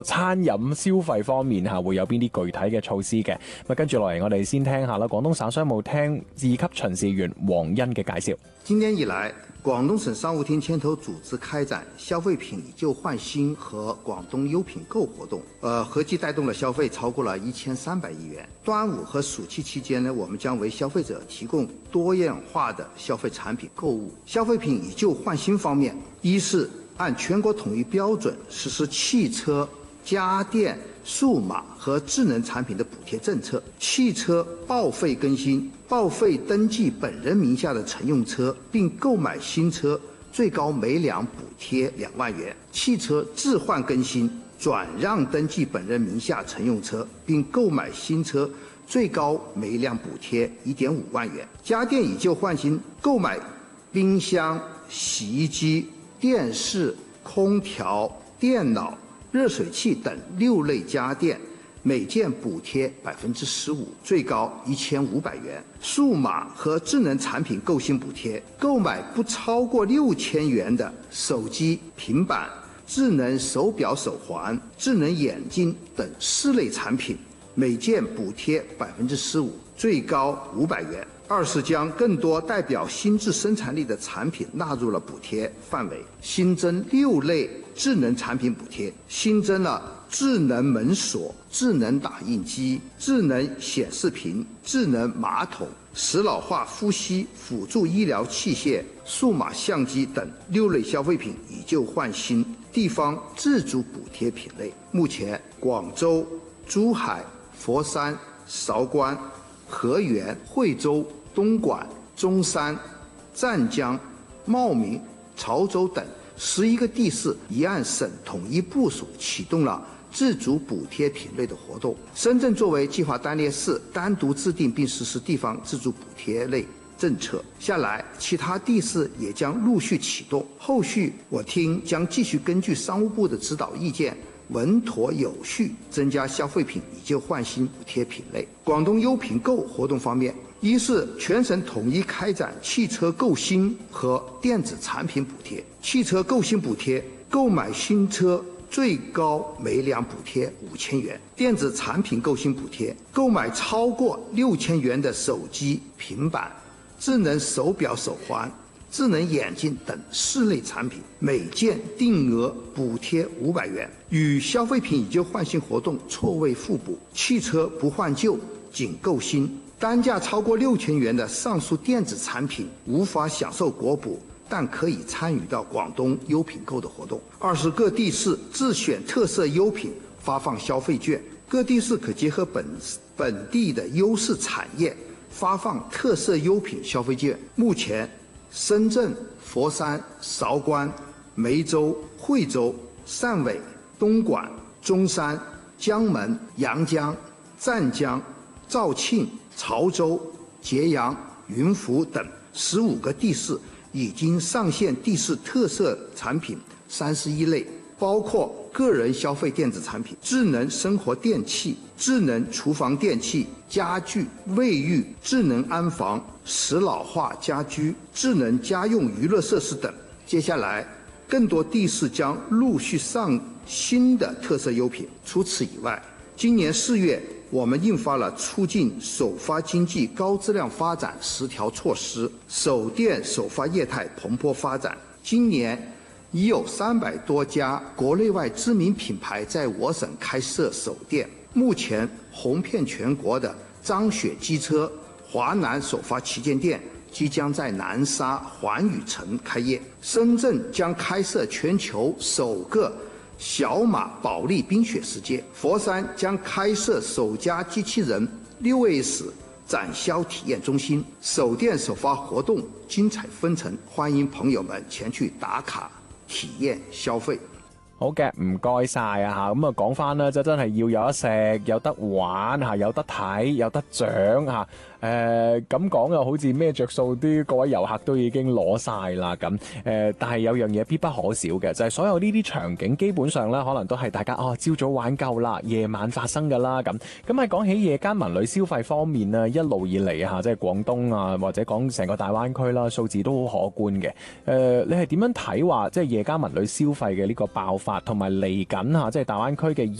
餐飲消費方面會有邊啲具體嘅措施嘅。咁跟住落嚟，我哋先聽下啦，廣東省商務廳二級巡視員黃欣嘅介紹。 今年以來，廣東省商務廳牽頭組織開展消費品以舊換新和廣東優品購活動，合計帶動了消費超過了1300億元。端午和暑期期間呢，我們將為消費者提供多樣化的消費產品購物。消費品以舊換新方面，一是按全國統一標準實施汽車、家電、數碼和智能產品的補貼政策，汽車報廢更新、報廢登記本人名下的乘用車，並購買新車，最高每輛補貼2萬元；汽車置換更新、轉讓登記本人名下乘用車，並購買新車，最高每輛補貼1.5萬元；家電以舊換新，購買冰箱、洗衣機、電視、空調、電腦、熱水器等6類家電，每件補貼15%，最高1500元。數碼和智能產品購新補貼，購買不超過6000元的手機、平板、智能手錶、手環、智能眼鏡等4類產品，每件補貼15%，最高500元。二是將更多代表新質生產力的產品納入了補貼範圍，新增6類智能產品補貼，新增了智能門鎖、智能打印機、智能顯示屏、智能馬桶、使老化呼吸輔助醫療器械、數碼相機等6類消費品以舊換新地方自主補貼品類。目前，廣州、珠海、佛山、韶關、河源、惠州、東莞、中山、湛江、茂名、潮州等11個地市已按省統一部署啟動了自主補貼品類的活動。深圳作為計劃單列市，單獨制定並實施地方自主補貼類政策。下來，其他地市也將陸續啟動。後續我廳將繼續根據商務部的指導意見，穩妥有序增加消費品以舊換新補貼品類。廣東優品購活動方面，一是全省統一開展汽車購新和電子產品補貼。汽車購新補貼，購買新車最高每輛補貼5000元；電子產品購新補貼，購買超過6000元的手機、平板、智能手錶、手環、智能眼鏡等4類產品，每件定額補貼500元。與消費品以舊換新活動錯位互補，汽車不換舊，僅購新。單價超過6000元的上述電子產品無法享受國補，但可以參與到廣東優品購的活動。二是各地市自選特色優品發放消費券，各地市可結合本地的優勢產業發放特色優品消費券。目前，深圳、佛山、韶關、梅州、惠州、汕尾、東莞、中山、江門、陽江、湛江、肇慶、潮州、揭陽、雲浮等15個地市已經上線地市特色產品31類，包括個人消費電子產品、智能生活電器、智能廚房電器、家具、衛浴、智能安防、使老化家居、智能家用娛樂設施等。接下來，更多地市將陸續上新的特色優品。除此以外，今年4月，我們印發了促進首發經濟高質量發展10條措施，手電首發業態蓬勃發展。今年已有300多家國內外知名品牌在我省開設手電。目前紅遍全國的張雪機車華南首發旗艦店即將在南沙環宇城開業。深圳將開設全球首個小馬保利冰雪世界，佛山將開設首家機器人 6S 展銷體驗中心。手電首發活動精彩紛呈，歡迎朋友們前去打卡體驗消費。 好嘅，唔該晒啊吓，咁啊講翻啦，真係要有得食，有得玩吓，有得睇，有得獎吓。咁講又好似咩着數啲，各位遊客都已經攞晒啦咁。但係有樣嘢必不可少嘅，就係所有呢啲場景基本上咧，可能都係大家朝早玩夠啦，夜晚發生噶啦咁。咁喺講起夜間文旅消費方面呢，一路以嚟吓，即係廣東啊，或者講成個大灣區啦，數字都好可觀嘅。你係點樣睇話即係夜間文旅消費嘅呢個爆發法，同埋嚟緊嚇即係大灣區嘅